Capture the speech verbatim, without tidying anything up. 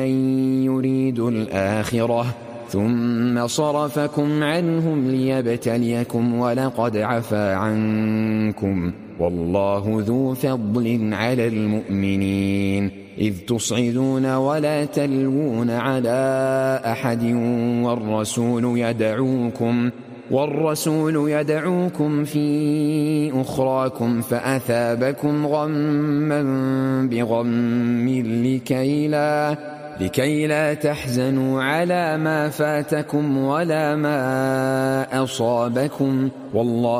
يريدوا الآخرة ثم صرفكم عنهم ليبتليكم ولقد عفا عنكم والله ذو فضل على المؤمنين إذ تصعدون ولا تلوون على أحد والرسول يدعوكم والرسول يدعوكم في أخراكم فأثابكم غما بغم لكي لا لكي لا تحزنوا على ما فاتكم ولا ما أصابكم والله